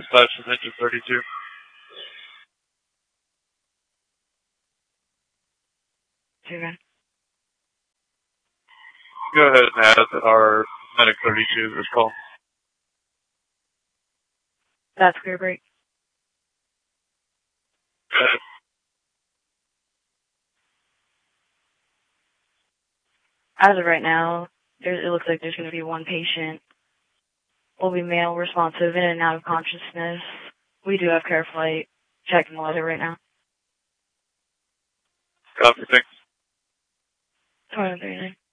dispatch from engine 32. Okay. Go ahead and add our medic 32 to this call. That's clear break. As of right now, it looks like there's going to be one patient. Will be male, responsive, in and out of consciousness. We do have care flight checking the weather right now. Copy, thanks. 2039.